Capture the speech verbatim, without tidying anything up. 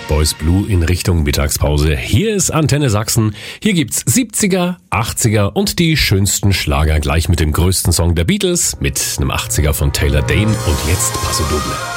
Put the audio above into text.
Boys Blue in Richtung Mittagspause. Hier ist Antenne Sachsen. Hier gibt's siebziger, achtziger und die schönsten Schlager gleich mit dem größten Song der Beatles, mit einem achtziger von Taylor Dayne und jetzt Paso Doble.